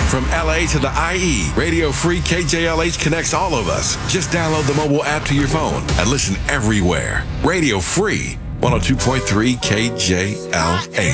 From LA to the IE, Radio Free KJLH connects all of us. Just download the mobile app to your phone and listen everywhere. Radio Free 102.3 KJLH.